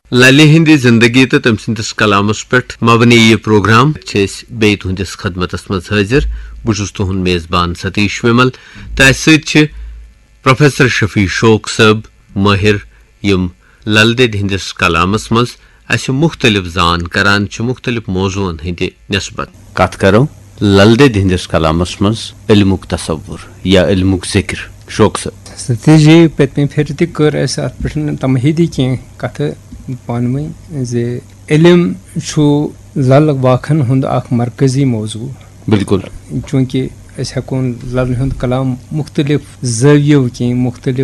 ललि हिंदी जिंदगी तो तम सिंदिस कलामस पे मबनी यह प्रोग्राम बे तुहंदिस खदमतस मज हाजिर बुझुस तुहंद मेजबान सतीश विमल तो प्रोफेसर शफी शोक सब माहिर यम लल देद हिंदिस कलामस मज अस मुख्तलिफ जान करान मुख्तलिफ मौजून हंद नस्बत कत करो लल देद हिंदिस कलामस मज इल्मुक तसव्वुर या इल्मुक जिक्र शोक सब सतीश जी पत्मी फिर कर अत पे तमहीदी कह कथ पानवे जे इल्म लल वाखन हुंद अख मरकजी मौजू बिल्कुल चूंकि अस हेकोन लल हुंद कलाम मुख्तलिफ ज़ावियों कि मुख्तलिफ